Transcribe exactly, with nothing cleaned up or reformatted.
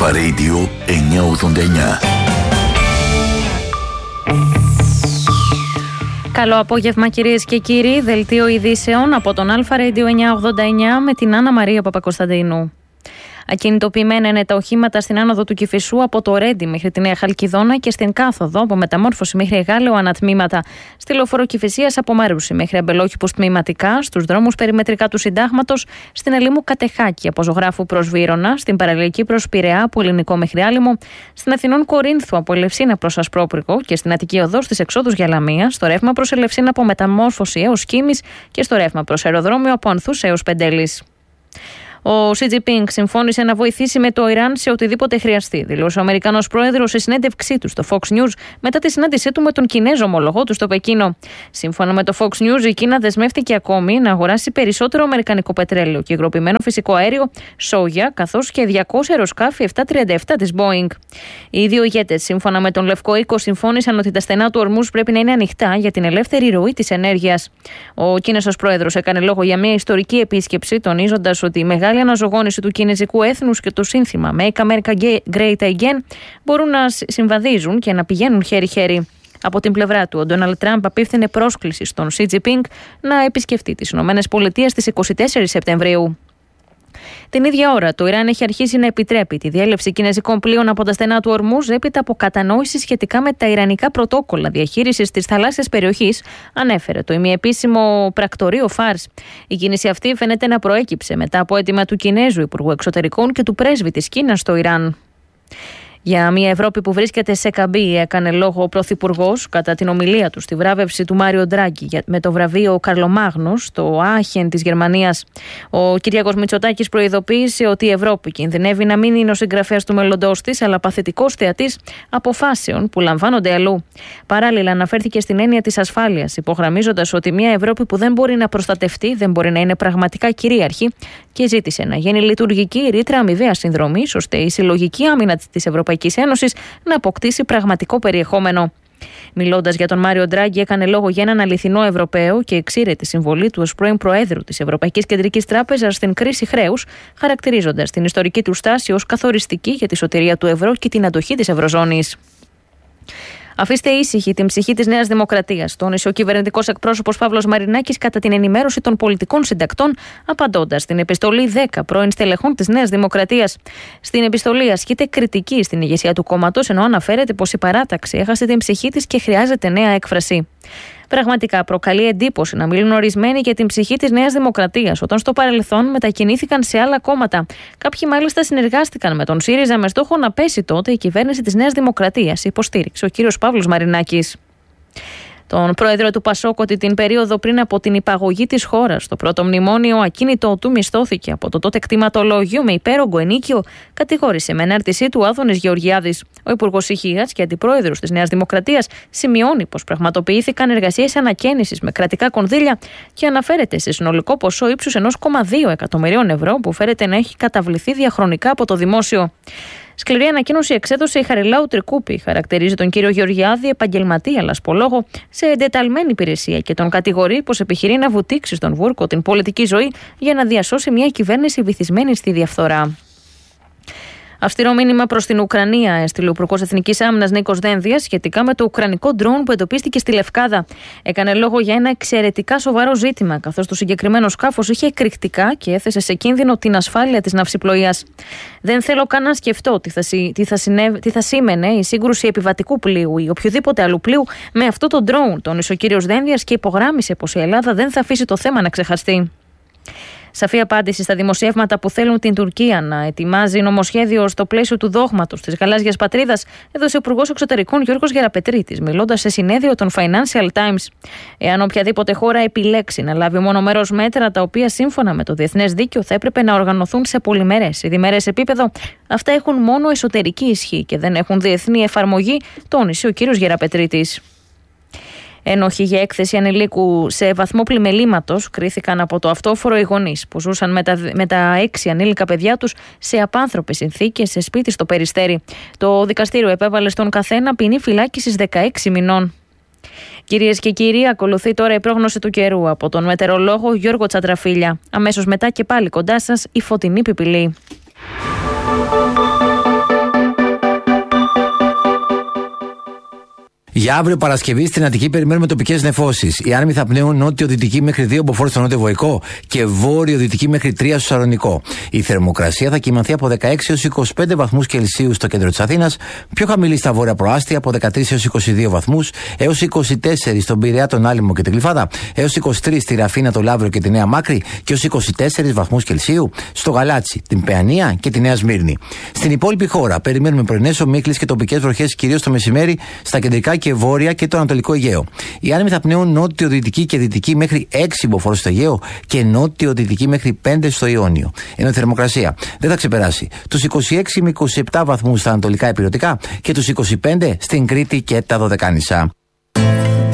Αλφα Radio εννιακόσια ογδόντα εννιά. Καλό απόγευμα κυρίες και κύριοι, δελτίο ειδήσεων από τον Αλφα Radio εννιακόσια ογδόντα εννιά με την Άννα Μαρία Παπακοσταντίνου. Ακινητοποιημένα είναι τα οχήματα στην άνοδο του Κηφισού από το Ρέντι μέχρι τη Νέα Χαλκιδόνα και στην κάθοδο από Μεταμόρφωση μέχρι Εγάλεο ανατμήματα. Στη λεωφόρο Κηφισίας από Μαρούσι μέχρι Αμπελόχιππους τμήματικά, στους δρόμους περιμετρικά του Συντάγματος, στην Ελίμου Κατεχάκη από Ζωγράφου προς Βύρωνα, στην παραλληλική προς Πειραιά από Ελληνικό μέχρι Άλυμο, στην Αθηνών Κορίνθου από Ελευσίνα προς Ασπρόπυργο και στην Αττική Οδό στις εξόδους για Λαμία, στο ρεύμα προς Ελευσίνα από Μεταμόρφωση έως Κίμης και στο ρεύμα προς Αεροδρόμιο από Ανθούς έως Πεντέλης. Ο Σι Τζινπίνγκ συμφώνησε να βοηθήσει με το Ιράν σε οτιδήποτε χρειαστεί, δηλώσε ο Αμερικανός πρόεδρος σε συνέντευξή του στο Fox News μετά τη συνάντησή του με τον Κινέζο ομολογό του στο Πεκίνο. Σύμφωνα με το Fox News, η Κίνα δεσμεύτηκε ακόμη να αγοράσει περισσότερο αμερικανικό πετρέλαιο και υγροποιημένο φυσικό αέριο, σόγια, καθώς και διακόσια αεροσκάφη επτακόσια τριάντα επτά της Boeing. Οι δύο ηγέτες, σύμφωνα με τον Λευκό Οίκο, συμφώνησαν ότι τα στενά του ορμούς πρέπει να είναι ανοιχτά για την ελεύθερη ροή της ενέργειας. Ο Κίνεσος πρόεδρος έκανε λόγο για μια ιστορική επίσκεψη, τονίζοντας ότι η μεγάλη Η αναζωογόνηση του κινέζικου έθνους και το σύνθημα Make America Great Again μπορούν να συμβαδίζουν και να πηγαίνουν χέρι-χέρι. Από την πλευρά του, ο Ντόναλντ Τραμπ απίφθινε πρόσκληση στον Σι Τζινπίνγκ να επισκεφτεί τις Ηνωμένες Πολιτείες στις είκοσι τέσσερις Σεπτεμβρίου. Την ίδια ώρα, το Ιράν έχει αρχίσει να επιτρέπει τη διέλευση κινέζικων πλοίων από τα στενά του ορμούς έπειτα από κατανόηση σχετικά με τα ιρανικά πρωτόκολλα διαχείρισης της θαλάσσιας περιοχής, ανέφερε το ημιεπίσημο πρακτορείο Φάρς. Η κίνηση αυτή φαίνεται να προέκυψε μετά από αίτημα του Κινέζου Υπουργού Εξωτερικών και του πρέσβη της Κίνας στο Ιράν. Για μια Ευρώπη που βρίσκεται σε καμπή, έκανε λόγο ο Πρωθυπουργός κατά την ομιλία του στη βράβευση του Μάριο Ντράγκη με το βραβείο Καρλομάγνος στο Άχεν της Γερμανίας. Ο Κυριάκος Μητσοτάκης προειδοποίησε ότι η Ευρώπη κινδυνεύει να μην είναι ο συγγραφέας του μέλλοντός της, αλλά παθητικός θεατής αποφάσεων που λαμβάνονται αλλού. Παράλληλα, αναφέρθηκε στην έννοια της ασφάλειας, υπογραμμίζοντας ότι μια Ευρώπη που δεν μπορεί να προστατευτεί δεν μπορεί να είναι πραγματικά κυρίαρχη και ζήτησε να γίνει λειτουργική ρήτρα αμοιβαίας συνδρομής, ώστε η συλλογική άμυνα της Ευρωπαϊκής Ένωσης να αποκτήσει πραγματικό περιεχόμενο. Μιλώντας για τον Μάριο Ντράγκη, έκανε λόγο για έναν αληθινό Ευρωπαίο και εξήρε τη συμβολή του ως πρώην Προέδρου της Ευρωπαϊκής Κεντρικής Τράπεζας στην κρίση χρέους, χαρακτηρίζοντας την ιστορική του στάση ως καθοριστική για τη σωτηρία του ευρώ και την αντοχή της Ευρωζώνης. Αφήστε ήσυχη την ψυχή της Νέας Δημοκρατίας, τόνισε ο κυβερνητικός εκπρόσωπος Παύλος Μαρινάκης κατά την ενημέρωση των πολιτικών συντακτών, απαντώντας στην επιστολή δέκα πρώην στελεχών της Νέας Δημοκρατίας. Στην επιστολή ασκείται κριτική στην ηγεσία του κόμματος, ενώ αναφέρεται πως η παράταξη έχασε την ψυχή της και χρειάζεται νέα έκφραση. Πραγματικά προκαλεί εντύπωση να μιλούν ορισμένοι για την ψυχή της Νέας Δημοκρατίας, όταν στο παρελθόν μετακινήθηκαν σε άλλα κόμματα. Κάποιοι μάλιστα συνεργάστηκαν με τον ΣΥΡΙΖΑ με στόχο να πέσει τότε η κυβέρνηση της Νέας Δημοκρατίας, υποστήριξε ο κύριος Παύλος Μαρινάκης. Τον πρόεδρο του Πασόκ ότι την περίοδο πριν από την υπαγωγή της χώρας στο πρώτο μνημόνιο ακίνητο του μισθώθηκε από το τότε κτηματολόγιο με υπέρογκο ενίκιο, κατηγόρησε με ενάρτησή του Άδωνης Γεωργιάδης. Ο Υπουργός Υγείας και αντιπρόεδρος της Νέας Δημοκρατίας σημειώνει πως πραγματοποιήθηκαν εργασίες ανακαίνησης με κρατικά κονδύλια και αναφέρεται σε συνολικό ποσό ύψους ενός κόμμα δύο εκατομμυρίων ευρώ που φέρεται να έχει καταβληθεί διαχρονικά από το δημόσιο. Σκληρή ανακοίνωση εξέδωσε η Χαριλάου Τρικούπη. Χαρακτηρίζει τον κύριο Γεωργιάδη επαγγελματία λασπολόγο σε εντεταλμένη υπηρεσία και τον κατηγορεί πως επιχειρεί να βουτήξει στον βούρκο την πολιτική ζωή για να διασώσει μια κυβέρνηση βυθισμένη στη διαφθορά. Αυστηρό μήνυμα προς την Ουκρανία έστειλε ο Υπουργός Εθνικής Άμυνας Νίκος Δένδιας σχετικά με το ουκρανικό ντρόουν που εντοπίστηκε στη Λευκάδα. Έκανε λόγο για ένα εξαιρετικά σοβαρό ζήτημα, καθώς το συγκεκριμένο σκάφος είχε εκρηκτικά και έθεσε σε κίνδυνο την ασφάλεια της ναυσιπλοείας. Δεν θέλω καν να σκεφτώ τι θα, τι, θα συνέβ, τι θα σήμαινε η σύγκρουση επιβατικού πλοίου ή οποιοδήποτε άλλου πλοίου με αυτό το ντρόουν, τόνισε ο κύριος Δένδιας και υπογράμμισε πως η Ελλάδα δεν θα αφήσει το θέμα να ξεχαστεί. Σαφή απάντηση στα δημοσιεύματα που θέλουν την Τουρκία να ετοιμάζει νομοσχέδιο στο πλαίσιο του δόγματος της γαλάζιας πατρίδας, έδωσε ο Υπουργός Εξωτερικών Γιώργος Γεραπετρίτης, μιλώντας σε συνέδριο των Financial Times. Εάν οποιαδήποτε χώρα επιλέξει να λάβει μόνο μέρος μέτρα τα οποία σύμφωνα με το διεθνές δίκαιο θα έπρεπε να οργανωθούν σε πολυμερές ή διμερές επίπεδο, αυτά έχουν μόνο εσωτερική ισχύ και δεν έχουν διεθνή εφαρμογή, τόνισε ο κύριος Γεραπετρίτης. Ένοχοι για έκθεση ανηλίκου σε βαθμό πλημελήματος κρίθηκαν από το αυτόφορο οι γονείς που ζούσαν με τα, με τα έξι ανήλικα παιδιά τους σε απάνθρωπες συνθήκες σε σπίτι στο Περιστέρι. Το δικαστήριο επέβαλε στον καθένα ποινή φυλάκισης δεκαέξι μηνών. Κυρίες και κύριοι, ακολουθεί τώρα η πρόγνωση του καιρού από τον μετεωρολόγο Γιώργο Τσαντραφίλια. Αμέσως μετά και πάλι κοντά σας η φωτεινή πιπηλή. Για αύριο Παρασκευή στην Αττική περιμένουμε τοπικές νεφώσεις. Οι άνεμοι θα πνέουν νότιο-δυτική μέχρι δύο μποφόρ στο Νότιο Βοϊκό και βόρειο-δυτική μέχρι τρία στο Σαλονικό. Η θερμοκρασία θα κυμανθεί από δεκαέξι έως είκοσι πέντε βαθμούς Κελσίου στο κέντρο της Αθήνας, πιο χαμηλή στα βόρεια προάστια από δεκατρείς έως είκοσι δύο βαθμούς, έως είκοσι τέσσερα στον Πειραιά, τον Άλυμο και την Γλυφάδα, έως είκοσι τρία στη Ραφίνα, το Λαύριο και τη Νέα Μάκρη και έως είκοσι τέσσερα βαθμούς Κελσίου στο Γαλάτσι, την Παιανία και τη Νέα Σμύρνη. Στην υπόλοιπη χώρα περιμένουμε πρωινές ομίχλες και τοπικές βροχές κυρίως το μεσημέρι στα κεντρικά και βόρεια και το Ανατολικό Αιγαίο. Οι άνεμοι θα πνέουν νότιο-δυτική και δυτική μέχρι έξι μποφόρ στο Αιγαίο και νότιο-δυτική μέχρι πέντε στο Ιόνιο. Ενώ η θερμοκρασία δεν θα ξεπεράσει τους είκοσι έξι με είκοσι επτά βαθμούς στα ανατολικά ηπειρωτικά και τους είκοσι πέντε στην Κρήτη και τα Δωδεκάνησα.